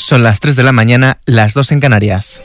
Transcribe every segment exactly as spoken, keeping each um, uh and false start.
Son las tres de la mañana, las dos en Canarias.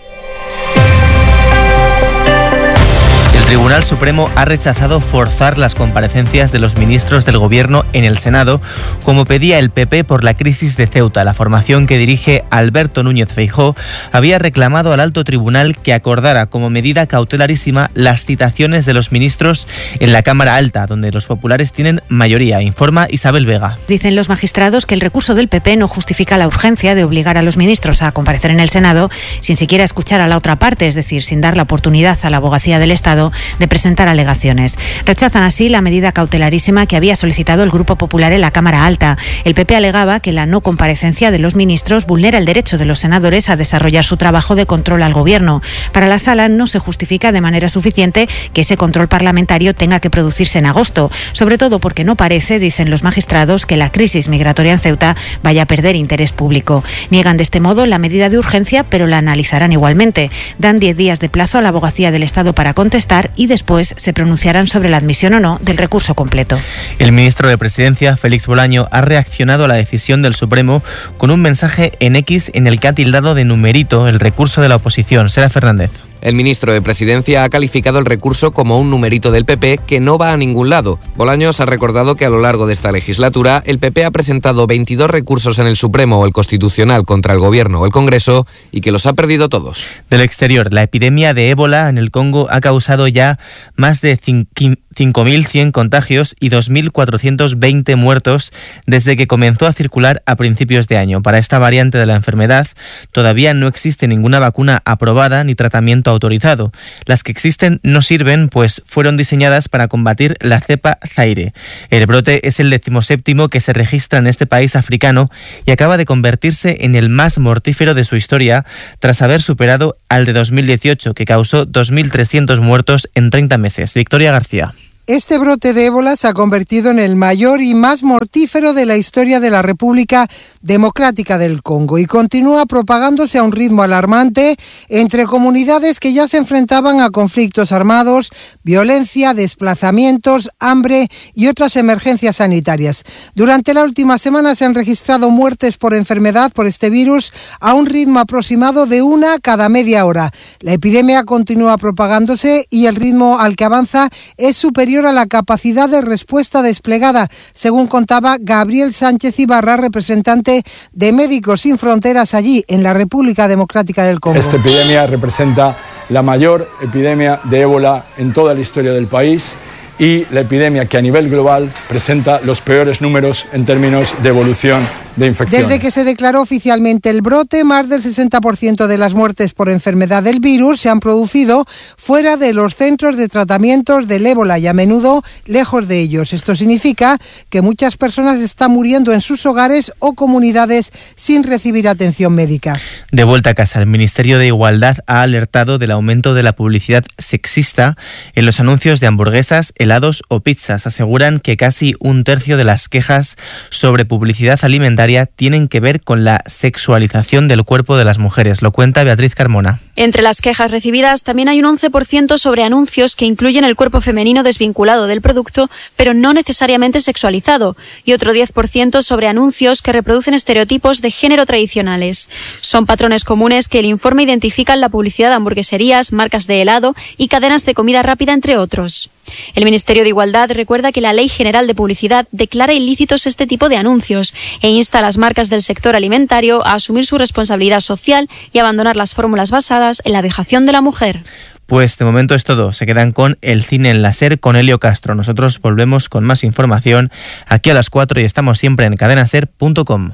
El Tribunal Supremo ha rechazado forzar las comparecencias de los ministros del Gobierno en el Senado, como pedía el P P por la crisis de Ceuta. La formación que dirige Alberto Núñez Feijóo había reclamado al alto tribunal que acordara como medida cautelarísima las citaciones de los ministros en la Cámara Alta, donde los populares tienen mayoría, informa Isabel Vega. Dicen los magistrados que el recurso del P P no justifica la urgencia de obligar a los ministros a comparecer en el Senado sin siquiera escuchar a la otra parte, es decir, sin dar la oportunidad a la Abogacía del Estado de presentar alegaciones. Rechazan así la medida cautelarísima que había solicitado el Grupo Popular en la Cámara Alta. El P P alegaba que la no comparecencia de los ministros vulnera el derecho de los senadores a desarrollar su trabajo de control al Gobierno. Para la Sala no se justifica de manera suficiente que ese control parlamentario tenga que producirse en agosto, sobre todo porque no parece, dicen los magistrados, que la crisis migratoria en Ceuta vaya a perder interés público. Niegan de este modo la medida de urgencia, pero la analizarán igualmente. Dan diez días de plazo a la Abogacía del Estado para contestar y después se pronunciarán sobre la admisión o no del recurso completo. El ministro de Presidencia, Félix Bolaño, ha reaccionado a la decisión del Supremo con un mensaje en X en el que ha tildado de numerito el recurso de la oposición. Sara Fernández. El ministro de Presidencia ha calificado el recurso como un numerito del P P que no va a ningún lado. Bolaños ha recordado que a lo largo de esta legislatura el P P ha presentado veintidós recursos en el Supremo o el Constitucional contra el Gobierno o el Congreso y que los ha perdido todos. Del exterior, la epidemia de ébola en el Congo ha causado ya más de cinco mil cien contagios y dos mil cuatrocientos veinte muertos desde que comenzó a circular a principios de año. Para esta variante de la enfermedad todavía no existe ninguna vacuna aprobada ni tratamiento autorizado. Las que existen no sirven, pues fueron diseñadas para combatir la cepa Zaire. El brote es el decimoséptimo que se registra en este país africano y acaba de convertirse en el más mortífero de su historia tras haber superado al de dos mil dieciocho, que causó dos mil trescientos muertos en treinta meses. Victoria García. Este brote de ébola se ha convertido en el mayor y más mortífero de la historia de la República Democrática del Congo y continúa propagándose a un ritmo alarmante entre comunidades que ya se enfrentaban a conflictos armados, violencia, desplazamientos, hambre y otras emergencias sanitarias. Durante la última semana se han registrado muertes por enfermedad por este virus a un ritmo aproximado de una cada media hora. La epidemia continúa propagándose y el ritmo al que avanza es superior a la capacidad de respuesta desplegada, según contaba Gabriel Sánchez Ibarra, representante de Médicos Sin Fronteras allí, en la República Democrática del Congo. Esta epidemia representa la mayor epidemia de ébola en toda la historia del país y la epidemia que a nivel global presenta los peores números en términos de evolución de infección. Desde que se declaró oficialmente el brote, más del sesenta por ciento de las muertes por enfermedad del virus se han producido fuera de los centros de tratamientos del ébola y a menudo lejos de ellos. Esto significa que muchas personas están muriendo en sus hogares o comunidades sin recibir atención médica. De vuelta a casa, el Ministerio de Igualdad ha alertado del aumento de la publicidad sexista en los anuncios de hamburguesas, helados o pizzas. Aseguran que casi un tercio de las quejas sobre publicidad alimentaria tienen que ver con la sexualización del cuerpo de las mujeres. Lo cuenta Beatriz Carmona. Entre las quejas recibidas también hay un once por ciento sobre anuncios que incluyen el cuerpo femenino desvinculado del producto, pero no necesariamente sexualizado, y otro diez por ciento sobre anuncios que reproducen estereotipos de género tradicionales. Son patrones comunes que el informe identifica en la publicidad de hamburgueserías, marcas de helado y cadenas de comida rápida, entre otros. El Ministerio de Igualdad recuerda que la Ley General de Publicidad declara ilícitos este tipo de anuncios e insta a las marcas del sector alimentario a asumir su responsabilidad social y abandonar las fórmulas basadas en la vejación de la mujer. Pues de momento es todo. Se quedan con el cine en la SER con Elio Castro. Nosotros volvemos con más información aquí a las cuatro y estamos siempre en cadena ser punto com.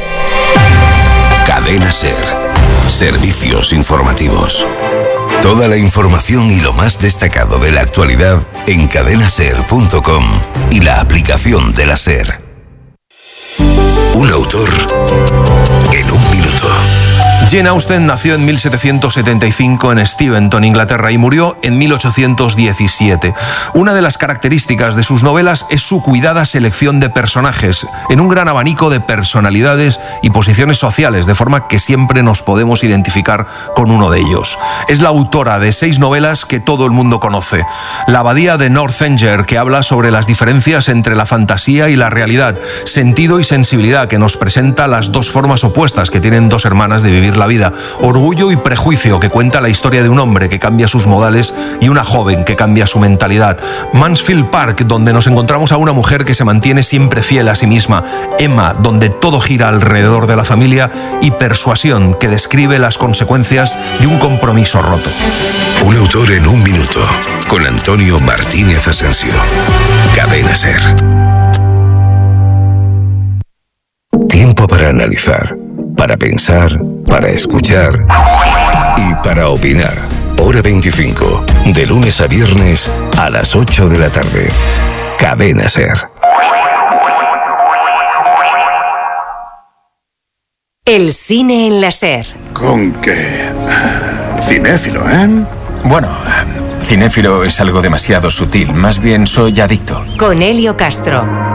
Cadena SER. Servicios informativos. Toda la información y lo más destacado de la actualidad en cadena ser punto com y la aplicación de la SER. Un autor en un minuto. Jane Austen nació en mil setecientos setenta y cinco en Steventon, Inglaterra, y murió en mil ochocientos diecisiete. Una de las características de sus novelas es su cuidada selección de personajes, en un gran abanico de personalidades y posiciones sociales, de forma que siempre nos podemos identificar con uno de ellos. Es la autora de seis novelas que todo el mundo conoce. La abadía de Northanger, que habla sobre las diferencias entre la fantasía y la realidad. Sentido y sensibilidad, que nos presenta las dos formas opuestas que tienen dos hermanas de vivir la vida. Orgullo y prejuicio, que cuenta la historia de un hombre que cambia sus modales y una joven que cambia su mentalidad. Mansfield Park, donde nos encontramos a una mujer que se mantiene siempre fiel a sí misma. Emma, donde todo gira alrededor de la familia. Y Persuasión, que describe las consecuencias de un compromiso roto. Un autor en un minuto, con Antonio Martínez Asensio. Cadena SER. Tiempo para analizar, para pensar, para escuchar y para opinar. Hora veinticinco, de lunes a viernes a las ocho de la tarde. Cadena SER. El cine en la SER. ¿Con qué? Cinéfilo, ¿eh? Bueno, cinéfilo es algo demasiado sutil. Más bien soy adicto. Con Helio Castro.